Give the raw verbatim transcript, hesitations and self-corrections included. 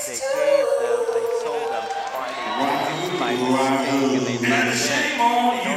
they gave them, they sold them Friday tickets by mistake, and they let them in.